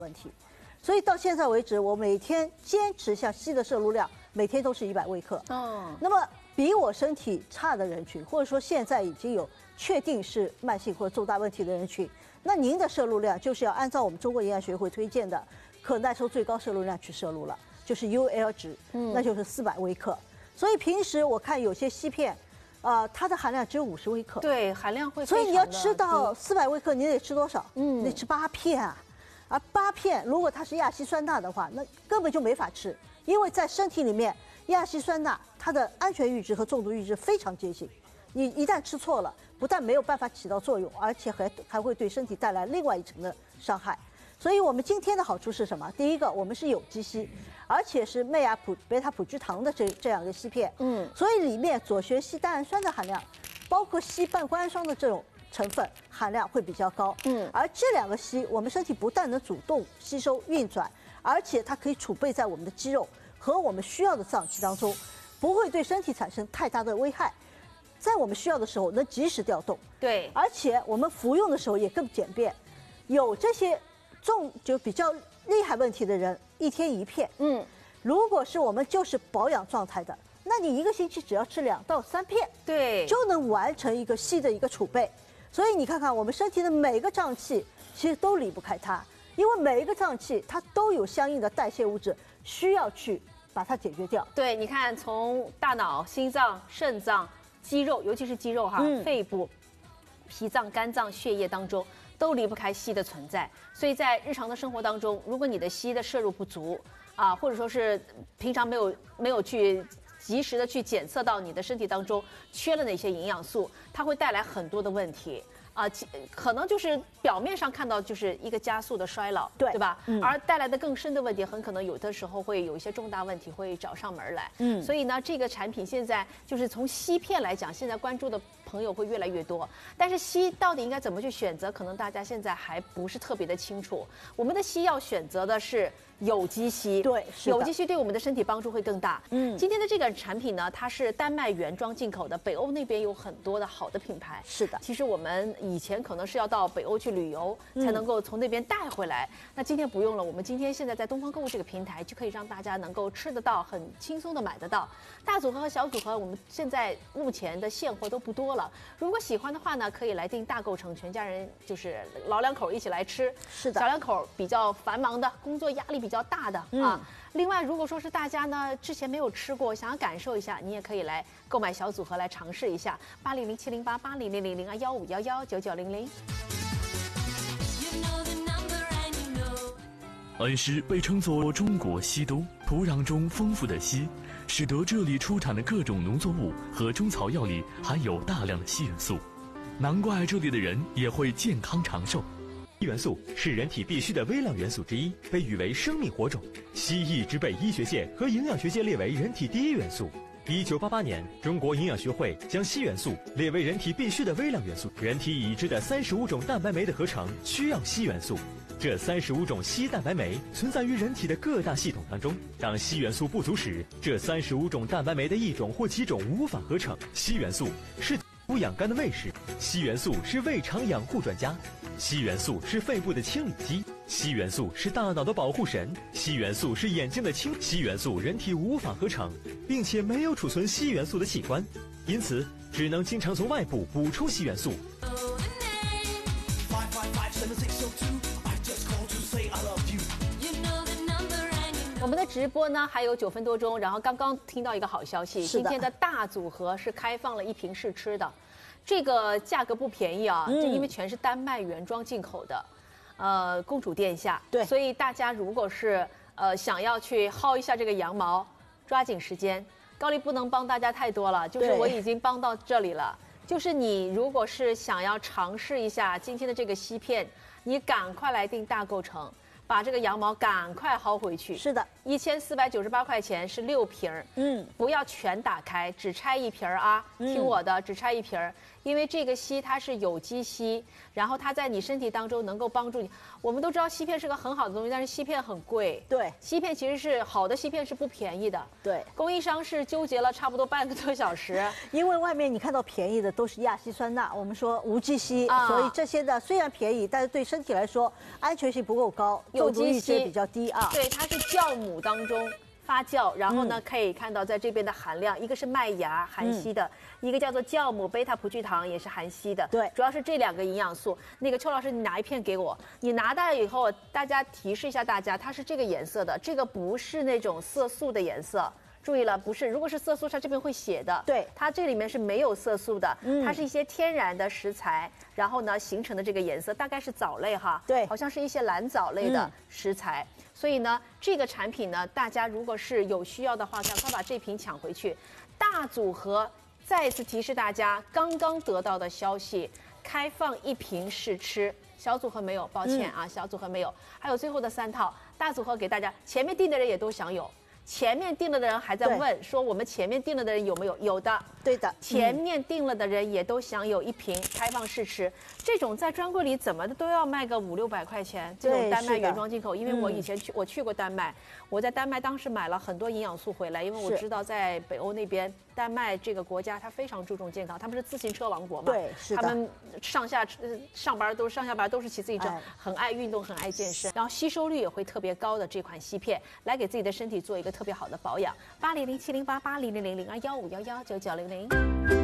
问题。所以到现在为止，我每天坚持像硒的摄入量每天都是100微克。那么比我身体差的人群，或者说现在已经有确定是慢性或者重大问题的人群，那您的摄入量就是要按照我们中国营养学会推荐的可耐受最高摄入量去摄入了，就是 UL 值，那就是400微克。所以平时我看有些硒片，它的含量只有50微克， 对，含量会。 所以你要吃到400微克，你得吃多少？你得吃8片啊。而8片，如果它是亚稀酸钠的话，那根本就没法吃，因为在身体里面，亚稀酸钠它的安全阈值和中毒阈值非常接近。你一旦吃错了，不但没有办法起到作用，而且还会对身体带来另外一层的伤害。所以我们今天的好处是什么？第一个，我们是有机硒，而且是麦芽贝塔葡聚糖的这样一个硒片，所以里面左旋硒单氨酸的含量，包括硒半胱氨酸的这种成分含量会比较高，而这2个硒，我们身体不但能主动吸收运转，而且它可以储备在我们的肌肉和我们需要的脏器当中，不会对身体产生太大的危害，在我们需要的时候能及时调动。 对， 而且我们服用的时候也更简便。有这些就比较厉害问题的人，1天1片，如果是我们就是保养状态的，那你1个星期只要吃2到3片， 对， 就能完成一个硒的一个储备。所以你看看我们身体的每个脏器，其实都离不开它，因为每一个脏器它都有相应的代谢物质需要去把它解决掉。 对，你看从大脑、心脏、肾脏、肌肉，尤其是肌肉哈，肺部、脾脏、肝脏、血液当中都离不开硒的存在。所以在日常的生活当中，如果你的硒的摄入不足啊，或者说是平常没有去及时的去检测到你的身体当中缺了哪些营养素，它会带来很多的问题啊，可能就是表面上看到就是一个加速的衰老，对吧？而带来的更深的问题，很可能有的时候会有一些重大问题会找上门来。所以呢，这个产品现在就是从硒片来讲，现在关注的朋友会越来越多。但是硒到底应该怎么去选择，可能大家现在还不是特别的清楚。我们的硒要选择的是有机硒， 对， 有机硒对我们的身体帮助会更大。今天的这个产品呢，它是丹麦原装进口的，北欧那边有很多的好的品牌。 是的， 其实我们以前可能是要到北欧去旅游，才能够从那边带回来。那今天不用了，我们今天现在在东方购物这个平台，就可以让大家能够吃得到，很轻松的买得到。大组合和小组合，我们现在目前的现货都不多了。如果喜欢的话呢，可以来订大购城，全家人就是老两口一起来吃。 是的， 小两口比较繁忙的，工作压力比较大的啊。另外，如果说是大家呢之前没有吃过，想要感受一下，你也可以来购买小组合来尝试一下。800-708-8000-021-511-9900。 恩施被称作中国硒都，土壤中丰富的硒，使得这里出产的各种农作物和中草药里含有大量的硒元素，难怪这里的人也会健康长寿。 硒元素是人体必需的微量元素之一，被誉为生命火种。硒一直被医学界和营养学界列为人体第一元素。1988年，中国营养学会将硒元素列为人体必需的微量元素。人体已知的35种蛋白酶的合成需要硒元素。这35种硒蛋白酶存在于人体的各大系统当中。当硒元素不足时，这35种蛋白酶的一种或几种无法合成。硒元素是补养肝的卫士，硒元素是胃肠养护专家，硒元素是肺部的清理机，硒元素是大脑的保护神，硒元素是眼睛的硒元素人体无法合成，并且没有储存硒元素的器官，因此只能经常从外部补充硒元素。 我们的直播呢还有9分多钟，然后刚刚听到一个好消息，今天的大组合是开放了1瓶试吃的，这个价格不便宜啊，这因为全是丹麦原装进口的，公主殿下， 对， 所以大家如果是想要去薅一下这个羊毛，抓紧时间。高丽不能帮大家太多了，就是我已经帮到这里了。就是你如果是想要尝试一下今天的这个硒片，你赶快来订大购城。把这个羊毛赶快薅回去。 是的 ，1498块钱是6瓶不要全打开，只拆1瓶啊，听我的，只拆1瓶，因为这个硒它是有机硒，然后它在你身体当中能够帮助你。我们都知道硒片是个很好的东西，但是硒片很贵。 对， 硒片其实是好的，硒片是不便宜的。 对， 供应商是纠结了差不多半个多小时， 因为外面你看到便宜的都是亚稀酸钠，我们说无机硒，所以这些呢虽然便宜，但是对身体来说安全性不够高。 有机硒比较低啊。 对，它是酵母当中发酵，然后呢，可以看到在这边的含量，一个是麦芽含硒的，一个叫做酵母贝塔葡聚糖也是含硒的。 对， 主要是这2个营养素。那个邱老师，你拿一片给我，你拿到以后，大家提示一下大家，它是这个颜色的，这个不是那种色素的颜色。注意了，不是，如果是色素，它这边会写的。 对， 它这里面是没有色素的，它是一些天然的食材，然后呢形成的这个颜色，大概是藻类哈， 对， 好像是一些蓝藻类的食材。所以呢，这个产品呢，大家如果是有需要的话，赶快把这瓶抢回去。大组合再次提示大家，刚刚得到的消息，开放1瓶试吃。小组合没有，抱歉啊，小组合没有。还有最后的3套，大组合给大家，前面订的人也都享有。前面订了的人还在问说，我们前面订了的人有没有？有的， 对的。 前面订了的人也都享有1瓶开放试吃。这种在专柜里怎么的都要卖个500-600块钱。这种丹麦原装进口，因为我以前去过丹麦，我在丹麦当时买了很多营养素回来，因为我知道在北欧那边，丹麦这个国家它非常注重健康，他们是自行车王国嘛， 对，是的。 他们上下班都是骑自行车，很爱运动，很爱健身，然后吸收率也会特别高的这款硒片，来给自己的身体做一个特别好的保养。80070880000215119900。